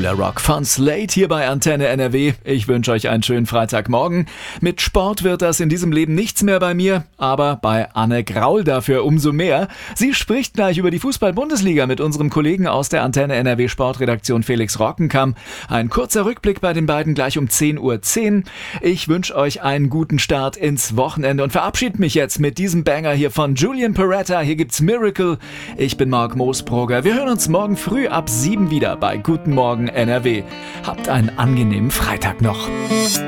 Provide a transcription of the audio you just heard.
Killer Rock von Slade hier bei Antenne NRW. Ich wünsche euch einen schönen Freitagmorgen. Mit Sport wird das in diesem Leben nichts mehr bei mir, aber bei Anne Graul dafür umso mehr. Sie spricht gleich über die Fußball-Bundesliga mit unserem Kollegen aus der Antenne NRW Sportredaktion Felix Rockenkamp. Ein kurzer Rückblick bei den beiden gleich um 10:10 Uhr. Ich wünsche euch einen guten Start ins Wochenende und verabschiede mich jetzt mit diesem Banger hier von Julian Peretta. Hier gibt's Miracle. Ich bin Marc Moosbrugger. Wir hören uns morgen früh ab 7 wieder bei Guten Morgen NRW. Habt einen angenehmen Freitag noch.